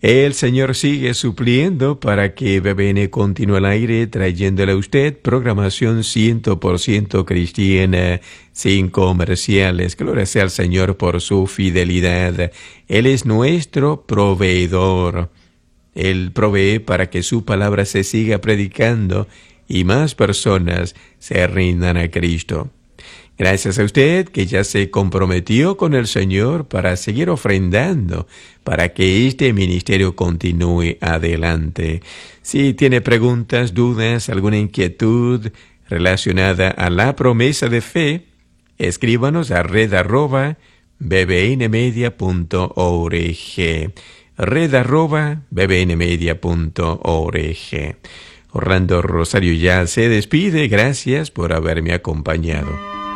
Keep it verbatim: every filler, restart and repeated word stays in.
El Señor sigue supliendo para que B B N continúe al aire, trayéndole a usted programación cien por ciento cristiana, sin comerciales. Gloria sea al Señor por su fidelidad. Él es nuestro proveedor. Él provee para que su palabra se siga predicando y más personas se rindan a Cristo. Gracias a usted que ya se comprometió con el Señor para seguir ofrendando, para que este ministerio continúe adelante. Si tiene preguntas, dudas, alguna inquietud relacionada a la promesa de fe, escríbanos a red arroba bbnmedia punto org. red arroba bbnmedia punto org. Orlando Rosario ya se despide. Gracias por haberme acompañado.